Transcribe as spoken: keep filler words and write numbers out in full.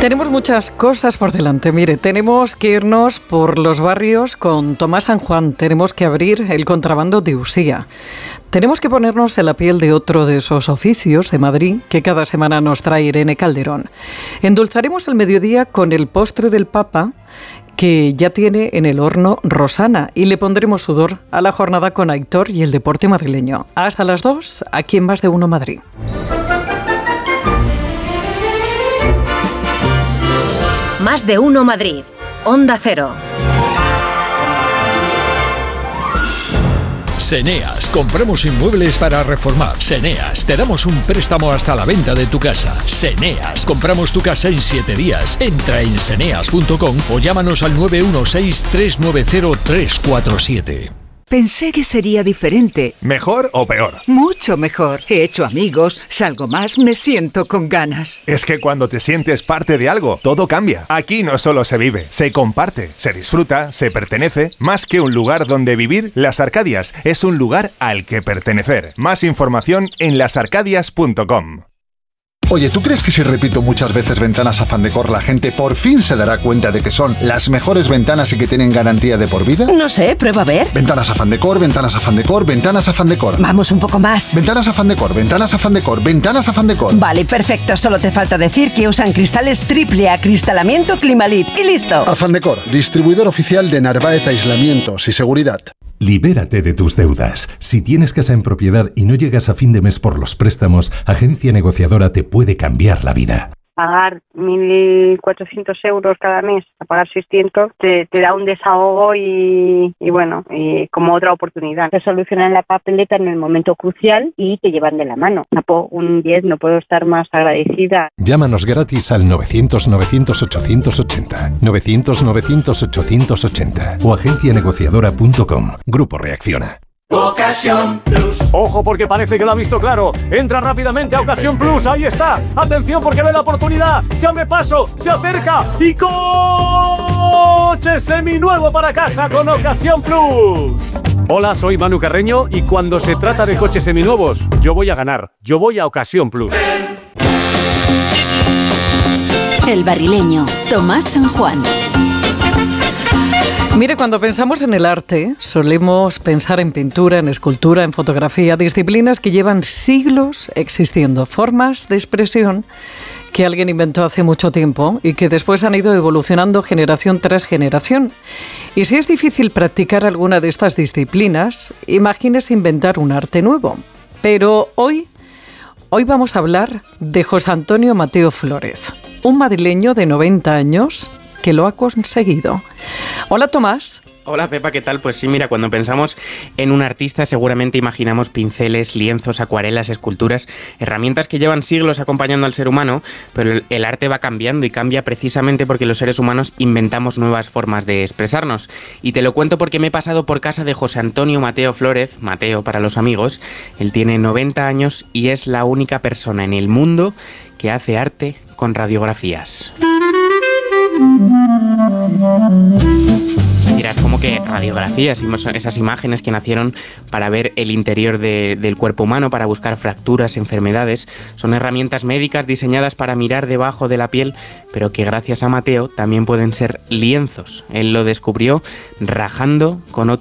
Tenemos muchas cosas por delante. Mire, tenemos que irnos por los barrios con Tomás San Juan. Tenemos que abrir el contrabando de Usía. Tenemos que ponernos en la piel de otro de esos oficios de Madrid que cada semana nos trae Irene Calderón. Endulzaremos el mediodía con el postre del Papa que ya tiene en el horno Rosana y le pondremos sudor a la jornada con Aitor y el deporte madrileño. Hasta las dos, aquí en Más de Uno Madrid. Más de Uno Madrid, Onda Cero. Seneas, compramos inmuebles para reformar. Seneas, te damos un préstamo hasta la venta de tu casa. Seneas, compramos tu casa en siete días. Entra en seneas punto com o llámanos al nueve uno seis, tres nueve cero, tres cuatro siete. Pensé que sería diferente. ¿Mejor o peor? Mucho mejor. He hecho amigos, salgo más, me siento con ganas. Es que cuando te sientes parte de algo, todo cambia. Aquí no solo se vive, se comparte, se disfruta, se pertenece. Más que un lugar donde vivir, Las Arcadias es un lugar al que pertenecer. Más información en las arcadias punto com. Oye, ¿tú crees que si repito muchas veces Ventanas Afán Decor la gente por fin se dará cuenta de que son las mejores ventanas y que tienen garantía de por vida? No sé, prueba a ver. Ventanas Afán Decor, Ventanas Afán Decor, Ventanas Afán Decor. Vamos un poco más. Ventanas Afán Decor, Ventanas Afán Decor, Ventanas Afán Decor. Vale, perfecto. Solo te falta decir que usan cristales triple acristalamiento Climalit y listo. Afán Decor, distribuidor oficial de Narváez Aislamientos y Seguridad. Libérate de tus deudas. Si tienes casa en propiedad y no llegas a fin de mes por los préstamos, Agencia Negociadora te puede cambiar la vida. Pagar mil cuatrocientos euros cada mes, a pagar seiscientos, te, te da un desahogo y, y bueno, y como otra oportunidad. Te solucionan la papeleta en el momento crucial y te llevan de la mano. Un diez, no puedo estar más agradecida. Llámanos gratis al novecientos, novecientos, ochocientos ochenta, novecientos, novecientos, ochocientos ochenta o agencia negociadora punto com. Grupo Reacciona. Ocasión Plus. Ojo porque parece que lo ha visto claro. Entra rápidamente a Ocasión Plus. Ahí está. Atención porque ve la oportunidad. Se abre paso. Se acerca. Y coche seminuevo para casa con Ocasión Plus. Hola, soy Manu Carreño y cuando se trata de coches seminuevos, yo voy a ganar. Yo voy a Ocasión Plus. El barrileño, Tomás San Juan. Mire, cuando pensamos en el arte, solemos pensar en pintura, en escultura, en fotografía, disciplinas que llevan siglos existiendo, formas de expresión que alguien inventó hace mucho tiempo y que después han ido evolucionando generación tras generación. Y si es difícil practicar alguna de estas disciplinas, imagínese inventar un arte nuevo. Pero hoy, hoy vamos a hablar de José Antonio Mateo Flórez, un madrileño de noventa años que lo ha conseguido. Hola, Tomás. Hola, Pepa, ¿qué tal? Pues sí, mira, cuando pensamos en un artista seguramente imaginamos pinceles, lienzos, acuarelas, esculturas, herramientas que llevan siglos acompañando al ser humano, pero el, el arte va cambiando y cambia precisamente porque los seres humanos inventamos nuevas formas de expresarnos. Y te lo cuento porque me he pasado por casa de José Antonio Mateo Flórez, Mateo para los amigos. Él tiene noventa años y es la única persona en el mundo que hace arte con radiografías. Dirás, ¿cómo que radiografías? Esas imágenes que nacieron para ver el interior de, del cuerpo humano, para buscar fracturas, enfermedades. Son herramientas médicas diseñadas para mirar debajo de la piel, pero que gracias a Mateo también pueden ser lienzos. Él lo descubrió rajando con